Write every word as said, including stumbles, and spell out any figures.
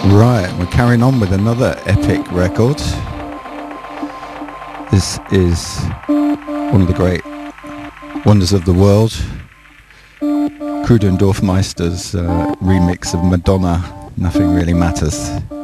Right, we're carrying on with another epic record. This is one of the great wonders of the world, Kruder and Dorfmeister's uh, remix of Madonna, Nothing Really Matters.